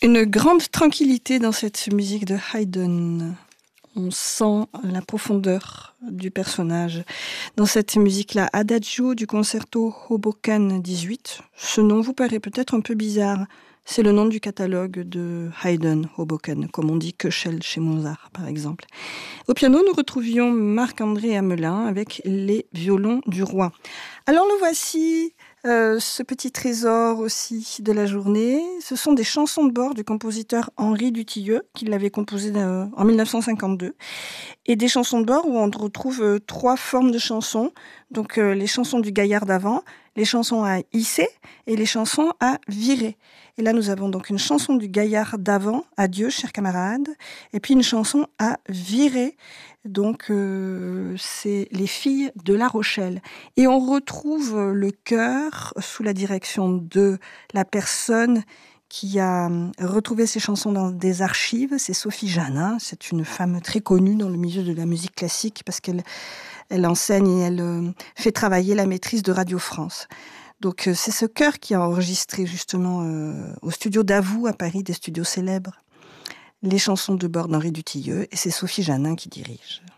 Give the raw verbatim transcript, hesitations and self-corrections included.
Une grande tranquillité dans cette musique de Haydn. On sent la profondeur du personnage. Dans cette musique-là, Adagio du concerto Hoboken dix-huit, ce nom vous paraît peut-être un peu bizarre. C'est le nom du catalogue de Haydn, Hoboken, comme on dit Köchel chez Mozart, par exemple. Au piano, nous retrouvions Marc-André Hamelin avec les violons du roi. Alors le voici, euh, ce petit trésor aussi de la journée. Ce sont des chansons de bord du compositeur Henri Dutilleux, qui l'avait composé euh, en mille neuf cent cinquante-deux. Et des chansons de bord où on retrouve euh, trois formes de chansons. Donc euh, les chansons du gaillard d'avant, les chansons à hisser et les chansons à virer. Et là, nous avons donc une chanson du gaillard d'avant, Adieu, chers camarades, et puis une chanson à virer. Donc, euh, c'est les filles de La Rochelle. Et on retrouve le chœur sous la direction de la personne qui a retrouvé ces chansons dans des archives. C'est Sophie Janin. C'est une femme très connue dans le milieu de la musique classique parce qu'elle elle enseigne et elle euh, fait travailler la maîtrise de Radio France. Donc, c'est ce chœur qui a enregistré justement euh, au studio Davout à Paris, des studios célèbres, les chansons de bord d'Henri Dutilleux, et c'est Sophie Janin qui dirige.